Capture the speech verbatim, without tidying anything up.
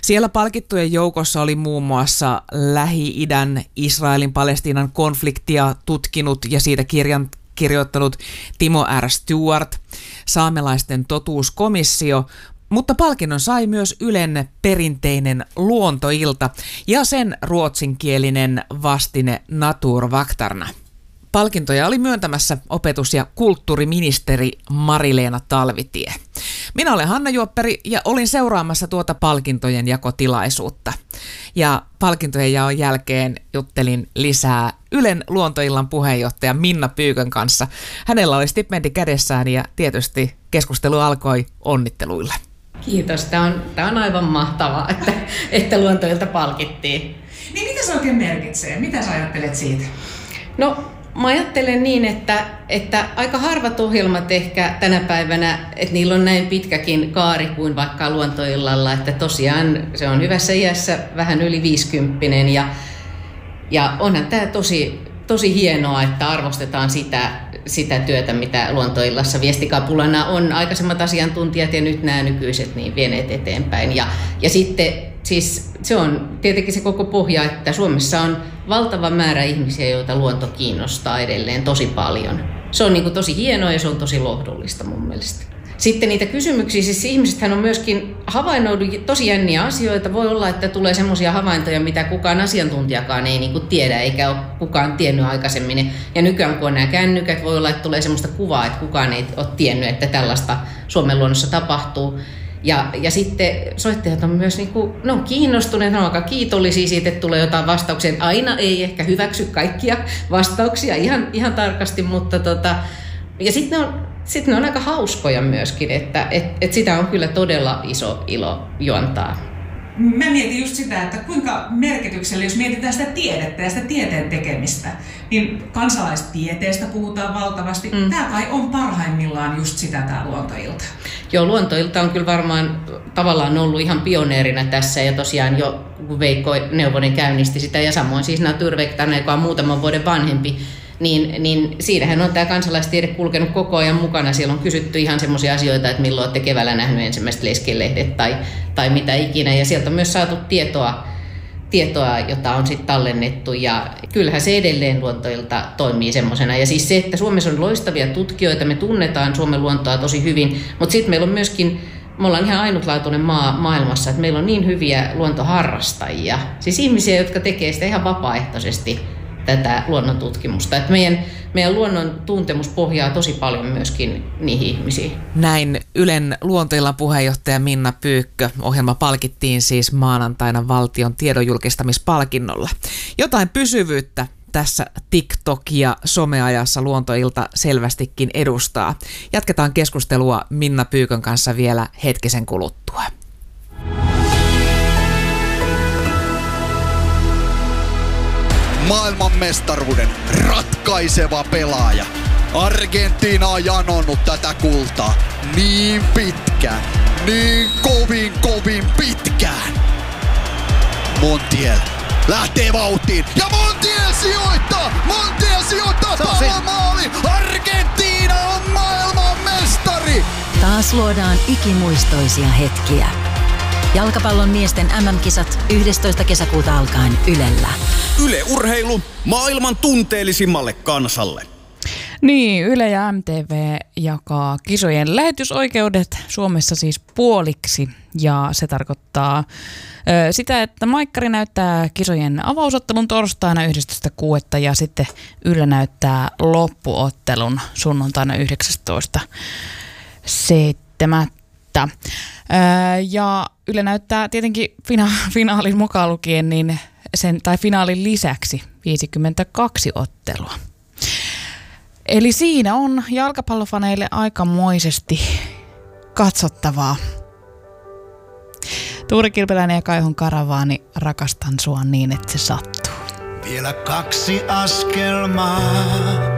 Siellä palkittujen joukossa oli muun muassa Lähi-idän, Israelin, Palestiinan konfliktia tutkinut ja siitä kirjan kirjoittanut Timo R. Stewart, saamelaisten totuuskomissio, mutta palkinnon sai myös Ylen perinteinen luontoilta ja sen ruotsinkielinen vastine Naturvaktarna. Palkintoja oli myöntämässä opetus- ja kulttuuriministeri Mari-Leena Talvitie. Minä olen Hanna Juopperi ja olin seuraamassa tuota palkintojen jakotilaisuutta. Ja palkintojen jaon jälkeen juttelin lisää Ylen luontoillan puheenjohtaja Minna Pyykön kanssa. Hänellä oli stipendi kädessään ja tietysti keskustelu alkoi onnitteluilla. Kiitos. Tämä on, tämä on aivan mahtavaa, että, että luontoilta palkittiin. Niin mitä se oikein merkitsee? Mitä sä ajattelet siitä? No, mä ajattelen niin, että, että aika harvat ohjelmat ehkä tänä päivänä, että niillä on näin pitkäkin kaari kuin vaikka luontoillalla, että tosiaan se on hyvässä iässä vähän yli viisikymppinen ja, ja onhan tämä tosi, tosi hienoa, että arvostetaan sitä, sitä työtä, mitä luontoillassa viestikapulana on aikaisemmat asiantuntijat ja nyt nämä nykyiset niin vieneet eteenpäin. Ja, ja sitten siis se on tietenkin se koko pohja, että Suomessa on valtava määrä ihmisiä, joita luonto kiinnostaa edelleen tosi paljon. Se on niin kuin tosi hienoa ja se on tosi lohdullista mun mielestä. Sitten niitä kysymyksiä, siis ihmisethän on myöskin havainnoinut tosi jänniä asioita. Voi olla, että tulee semmoisia havaintoja, mitä kukaan asiantuntijakaan ei niin kuin tiedä, eikä ole kukaan tiennyt aikaisemmin. Ja nykyään kun on nämä kännykät, voi olla, että tulee semmoista kuvaa, että kukaan ei ole tiennyt, että tällaista Suomen luonnossa tapahtuu. Ja, ja sitten soittajat on myös niin kuin, ne on kiinnostuneet, ne on aika kiitollisia siitä, että tulee jotain vastauksia. Aina ei ehkä hyväksy kaikkia vastauksia ihan, ihan tarkasti, mutta tota, ja sitten ne on Sitten ne on aika hauskoja myöskin, että et, et sitä on kyllä todella iso ilo juontaa. Mä mietin just sitä, että kuinka merkityksellä, jos mietitään sitä tiedettä ja sitä tieteen tekemistä, niin kansalaistieteestä puhutaan valtavasti. Mm. Tämä kai on parhaimmillaan just sitä tämä luontoilta. Joo, luontoilta on kyllä varmaan tavallaan ollut ihan pioneerina tässä ja tosiaan jo Veikko Neuvonen käynnisti sitä ja samoin siis Naturvaktarna, joka on muutaman vuoden vanhempi. Niin, niin siinähän on tämä kansalaistiede kulkenut koko ajan mukana. Siellä on kysytty ihan semmoisia asioita, että milloin olette keväällä nähnyt ensimmäiset leskelehdet tai, tai mitä ikinä. Ja sieltä on myös saatu tietoa, tietoa jota on sitten tallennettu. Ja kyllähän se edelleen luontoilta toimii semmoisena. Ja siis se, että Suomessa on loistavia tutkijoita, me tunnetaan Suomen luontoa tosi hyvin. Mutta sitten meillä on myöskin, me ollaan ihan ainutlaatuinen maa maailmassa, että meillä on niin hyviä luontoharrastajia. Siis ihmisiä, jotka tekee sitä ihan vapaaehtoisesti, tätä luonnontutkimusta. Että meidän, meidän luonnon tuntemus pohjaa tosi paljon myöskin niihin ihmisiin. Näin Ylen luontoillan puheenjohtaja Minna Pyykkö. Ohjelma palkittiin siis maanantaina valtion tiedonjulkistamispalkinnolla. Jotain pysyvyyttä tässä TikTok- ja someajassa luontoilta selvästikin edustaa. Jatketaan keskustelua Minna Pyykön kanssa vielä hetkisen kuluttua. Maailmanmestaruuden ratkaiseva pelaaja. Argentiina on janonnut tätä kultaa niin pitkään, niin kovin kovin pitkään. Montiel lähtee vauhtiin ja Montiel sijoittaa! Montiel sijoittaa palomaali! Argentiina on maailmanmestari! Taas luodaan ikimuistoisia hetkiä. Jalkapallon miesten äm äm-kisat yhdestoista kesäkuuta alkaen Ylellä. Yle Urheilu maailman tunteellisimmalle kansalle. Niin, Yle ja M T V jakaa kisojen lähetysoikeudet Suomessa siis puoliksi. Ja se tarkoittaa ö, sitä, että Maikkari näyttää kisojen avausottelun torstaina yhdestoista kuudetta ja sitten Yle näyttää loppuottelun sunnuntaina yhdeksästoista seitsemättä. Ja Yle näyttää tietenkin fina- finaalin mukaan lukien niin sen, tai finaalin lisäksi viisikymmentäkaksi ottelua. Eli siinä on jalkapallofaneille aikamoisesti katsottavaa. Tuuri Kilpeläinen ja Kaihon Karavaani, rakastan sua niin, että se sattuu. Vielä kaksi askelmaa.